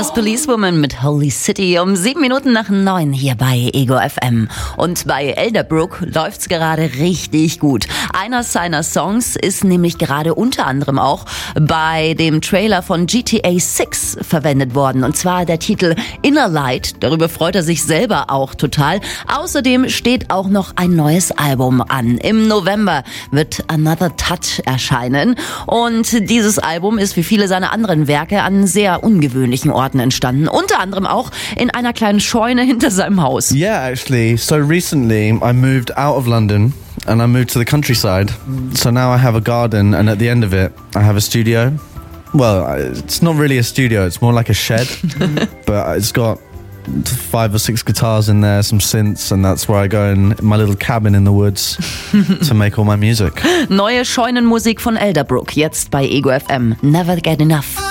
Famous Policewoman mit Holy City um 7 Minuten nach 9 hier bei Ego FM. Und bei Elderbrook läuft's gerade richtig gut. Einer seiner Songs ist nämlich gerade unter anderem auch bei dem Trailer von GTA 6 verwendet worden. Und zwar der Titel Inner Light. Darüber freut er sich selber auch total. Außerdem steht auch noch ein neues Album an. Im November wird Another Touch erscheinen. Und dieses Album ist wie viele seiner anderen Werke an sehr ungewöhnlichen Orten entstanden. Unter anderem auch in einer kleinen Scheune hinter seinem Haus. Yeah, actually. So recently I moved out of London and I moved to the countryside. So now I have a garden and at the end of it I have a studio. Well, it's not really a studio, it's more like a shed. But it's got 5 or 6 guitars in there, some synths, and that's where I go in my little cabin in the woods to make all my music. Neue Scheunenmusik von Elderbrook, jetzt bei Ego FM. Never Get Enough.